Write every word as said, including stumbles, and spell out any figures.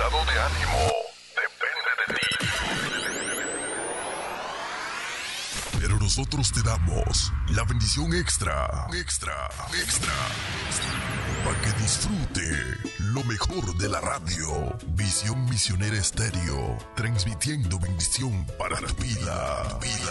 estado de ánimo depende de ti. Pero nosotros te damos la bendición extra, extra, extra, para que disfrute lo mejor de la radio. Visión Misionera Estéreo, transmitiendo bendición para la vida, vida.